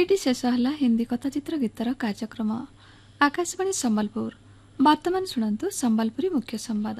Eighty शेष है हिंदी कथाचित्र गीतर कार्यक्रम आकाशवाणी संबलपुर। वर्तमान शुणु संबलपुरी मुख्य संवाद।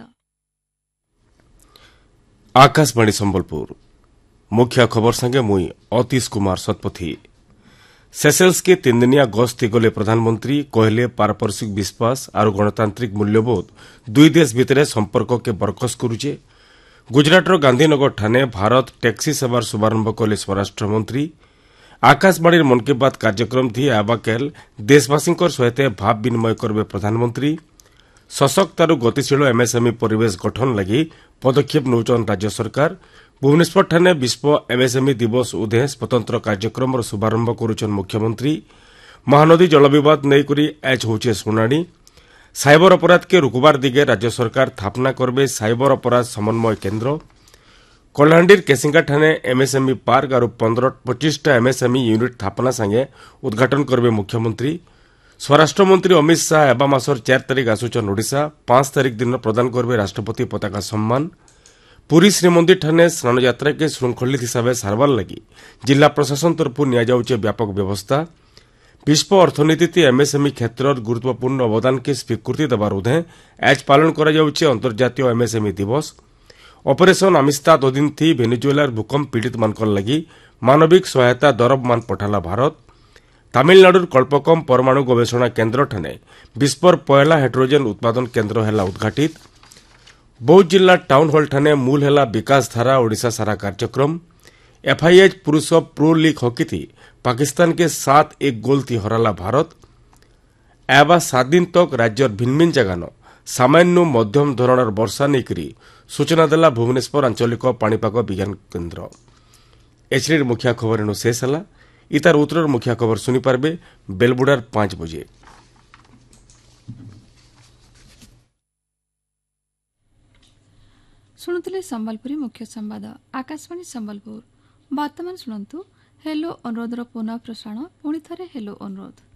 आकाशवाणी संबलपुर मुख्य खबर संगे मुई अतीश कुमार सतपथी। सेसेल्स के 3 दिनिया गस्ती गले प्रधानमंत्री कहले पारस्परिक विश्वास और गणतांत्रिक मूल्यबोध दुई देश भितर संपर्क के बरकस करुचे। गुजराटर गांधीनगर ठाणे भारत टैक्सी सेवार शुभारंभ कले स्वराष्ट्र मंत्री। आकाशवाणी मन की बात कार्यक्रम थी आबाकेल देशवासी सहित भाव विनिमय करबे प्रधानमंत्री। सशक्त और गतिशील एमएसएमई परिवेश गठन लगी पदक्षेप नौचन राज्य सरकार। भुवनेश्वर ठाणे विश्व एमएसएमई दिवस उदे स्वतंत्र कार्यक्रम शुभारंभ करुछन मुख्यमंत्री। महानदी जल विवाद नहीं आज होचे शुणाणी। साइबर अपराध के रुकबार दिगे राज्य सरकार स्थापना करबे साइबर अपराध समन्वय केन्द्र। कलाहांडीर केसिंगा ठाणे एमएसएमई पार्क और 15-25 एमएसएमई यूनिट स्थापना संगे उद्घाटन करबे मुख्यमंत्री। स्वराष्ट्र मंत्री अमित शाह एबा मासर 4 तारिख आसुचन ओडिशा। 5 तारिख दिन प्रदान करबे राष्ट्रपति पताका सम्मान। पुरी श्रीमंदिर ठाणे स्नान यात्रा के श्रृंखलित हिसाब से सारवार लगी जिला प्रशासन तरफ नियाजाउचे व्यापक व्यवस्था। विश्व अर्थनीति एमएसएमई क्षेत्र गुरुत्वपूर्ण अवदान के स्वीकृति देवार उदे आज पालन कराଯାउचे अंतर्जातीय एमएसएमई दिवस। ऑपरेशन आमिस्ताद अधीन थी वेनेजुएलार भूकंप पीड़ित मानकर लगी मानविक सहायता दरबमान पठाला भारत। तमिलनाडुर कल्पकम परमाणु गवेषणा केन्द्र ठाणे विश्वर पहला हाइड्रोजेन उत्पादन केन्द्र हैला उद्घाटित। बौद्ध जिला टाउन हॉल ठाणे मूल हैला विकास धारा ओडिशा सारा कार्यक्रम। एफआईएच पुरुष प्रो लीग हॉकी थी पाकिस्तान के 7-1 गोल थी हराला भारत। एबा 7 दिन तक राज्यर भिन्न भिन्न जगान सामान्य मध्यम धरणर वर्षा नहीं सूचना देला भुवनेश्वर आंचलिक पाणीपाग विज्ञान केन्द्र। एचडी मुख्य खबर एनु शेष है। इतार उत्तर मुख्य खबर शुनिपारे बेलबुडार 5 बजे। शुणुले संबलपुरी मुख्य संवाद आकाशवाणी संबलपुर। वर्तमान शुणु हेलो अनुरोधर पुनः प्रसारण पुणी थे हेलो अनुरोध।